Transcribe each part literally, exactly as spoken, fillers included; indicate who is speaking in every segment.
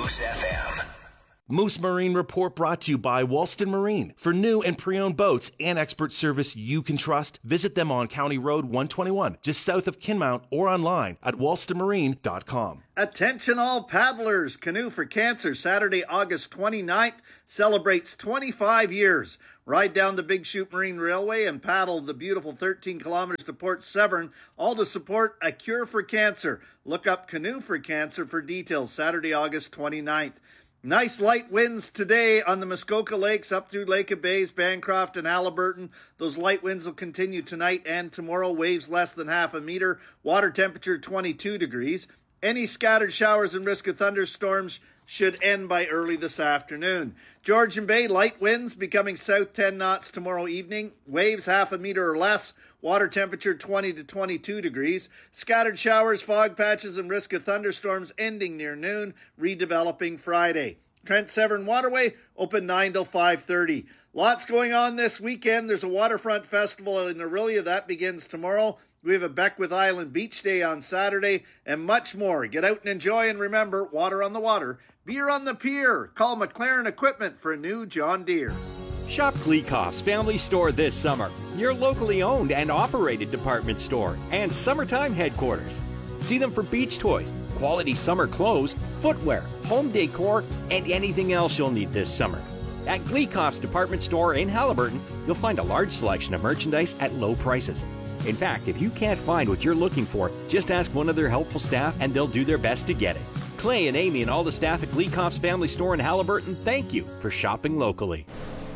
Speaker 1: Moose F M.
Speaker 2: Moose Marine Report brought to you by Walston Marine. For new and pre-owned boats and expert service you can trust, visit them on County Road one twenty-one, just south of Kinmount, or online at walston marine dot com.
Speaker 3: Attention all paddlers! Canoe for Cancer, Saturday, August twenty-ninth, celebrates twenty-five years. Ride down the Big Chute Marine Railway and paddle the beautiful thirteen kilometers to Port Severn, all to support A Cure for Cancer. Look up Canoe for Cancer for details, Saturday, August twenty-ninth. Nice light winds today on the Muskoka Lakes up through Lake of Bays, Bancroft, and Halliburton. Those light winds will continue tonight and tomorrow. Waves less than half a meter. Water temperature twenty-two degrees. Any scattered showers and risk of thunderstorms should end by early this afternoon. Georgian Bay, light winds becoming south ten knots tomorrow evening. Waves half a meter or less. Water temperature twenty to twenty-two degrees. Scattered showers, fog patches, and risk of thunderstorms ending near noon, redeveloping Friday. Trent Severn Waterway, open nine till five thirty. Lots going on this weekend. There's a waterfront festival in Orillia that begins tomorrow. We have a Beckwith Island Beach Day on Saturday, and much more. Get out and enjoy, and remember, water on the water, beer on the pier. Call McLaren Equipment for a new John Deere.
Speaker 4: Shop Gleekoff's Family Store this summer, your locally owned and operated department store and summertime headquarters. See them for beach toys, quality summer clothes, footwear, home decor, and anything else you'll need this summer. At Gleekoff's department store in Halliburton, you'll find a large selection of merchandise at low prices. In fact, if you can't find what you're looking for, just ask one of their helpful staff and they'll do their best to get it. Clay and Amy and all the staff at Gleekoff's Family Store in Halliburton, thank you for shopping locally.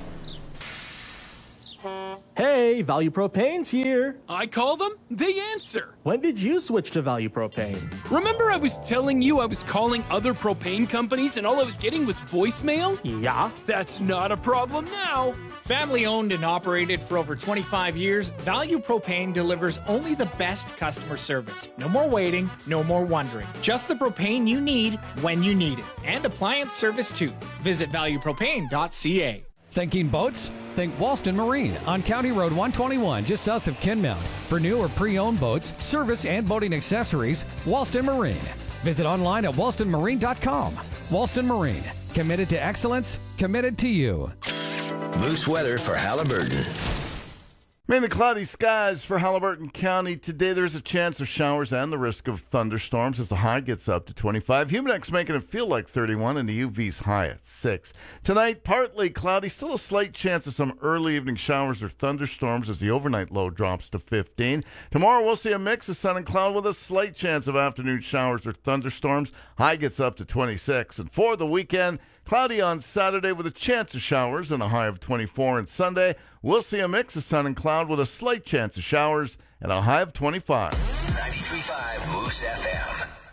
Speaker 5: Hey, Value Propane's here.
Speaker 6: I call them, they answer.
Speaker 5: When did you switch to Value Propane?
Speaker 6: Remember I was telling you I was calling other propane companies and all I was getting was voicemail?
Speaker 5: Yeah.
Speaker 6: That's not a problem now.
Speaker 7: Family owned and operated for over twenty-five years, Value Propane delivers only the best customer service. No more waiting, no more wondering. Just the propane you need when you need it. And appliance service too. Visit value propane dot c a.
Speaker 8: Thinking boats? Think Walston Marine on County Road one twenty-one, just south of Kinmount. For new or pre-owned boats, service, and boating accessories, Walston Marine. Visit online at walston marine dot com. Walston Marine, committed to excellence, committed to you.
Speaker 1: Moose weather for Halliburton.
Speaker 9: Mainly cloudy skies for Halliburton County. Today there's a chance of showers and the risk of thunderstorms as the high gets up to twenty-five. Humidex making it feel like thirty-one and the U V's high at six. Tonight, partly cloudy, still a slight chance of some early evening showers or thunderstorms as the overnight low drops to fifteen. Tomorrow we'll see a mix of sun and cloud with a slight chance of afternoon showers or thunderstorms. High gets up to twenty-six. And for the weekend, cloudy on Saturday with a chance of showers and a high of twenty-four. And Sunday, we'll see a mix of sun and cloud with a slight chance of showers and a high of twenty-five.
Speaker 1: ninety-three point five Moose F M.